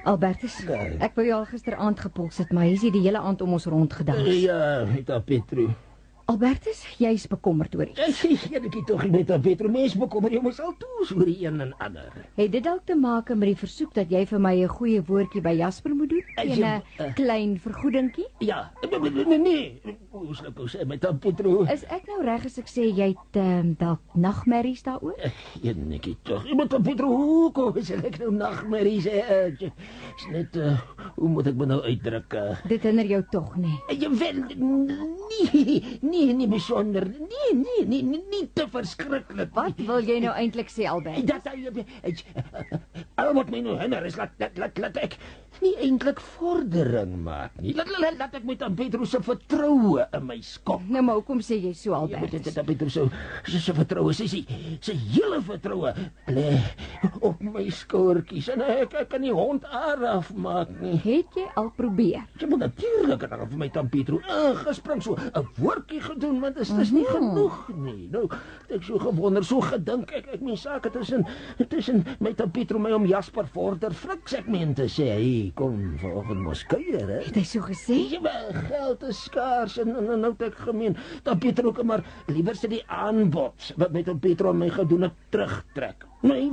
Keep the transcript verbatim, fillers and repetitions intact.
Albertus, Nee. ek wou jou al gisteraand gepols het, maar hy is hier die hele aand om ons rondgedans. Ja, met haar Petru. Albertus, jy is bekommerd oor iets. Ja, ek het toch nie met haar Petru. Mens bekommer jy mos al toes oor die een en ander. Het dit dalk te maak met die versoek dat jy vir my 'n goeie woordjie by Jasper moet doen? As En jy, 'n uh, klein vergoedingkie? Ja, nee, nee. Hoe sal ek nou sê met haar Petru? Is ek nou reg as ek sê jy het um, dalk nagmerries daaroor? Ja, netjie toch. Met haar Petru, hoekom sal ek nou nagmerries hê? Is net, uh, hoe moet ek me nou uitdruk? Uh, Dit hinder jou tog nie. Je wel, nee, nee, niet bijzonder. Nee, nee, nee, nee, niet te verschrikkelijk. Wat wil jy nou eintlik sê, Albert? Dat al wat my nou hinder is, laat, laat, laat, laat ek nie eintlik vordering maak nie. Laat, laat, laat ek met aan Petru se vertroue in my skop. Nou, maar hoekom sê jy so, Ja, met Albert? dit aan Petru se se vertroue, sy sy sy hele vertroue lê op my skouertjies en ek, ek kan nie hond aar afmaak nie. Het jy al probeer? Jy moet natuurlijk het dan vir my tan Petru ingespring, so 'n woordjie gedoen, want dit is, is nie genoeg nie. Nou, ek so gewonder, so gedink ek, ek meen sake tussen tussen my tan Petru my om Jasper Vorder Friks ek meen te sê, hey, kom vanoggend mos kuier, hè. Het hy so gesê? Ja, maar geld is skaars en, en, en nou het ek gemeen, tan Petru kan maar liewer sy die aanbod wat my tan Petru aan my gedoen het terugtrek. My